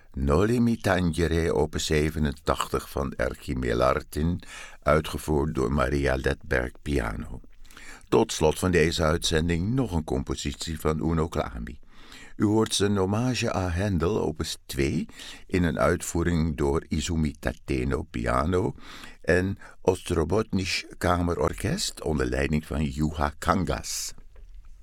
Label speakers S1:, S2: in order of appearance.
S1: Noli mi tangere opus 87 van Erchie Lartin, uitgevoerd door Maria Ledberg piano. Tot slot van deze uitzending nog een compositie van Uno Clami. U hoort zijn hommage aan Handel opus 2 in een uitvoering door Izumi Tateno piano en Ostrobotnisch Kamerorkest onder leiding van Juha Kangas.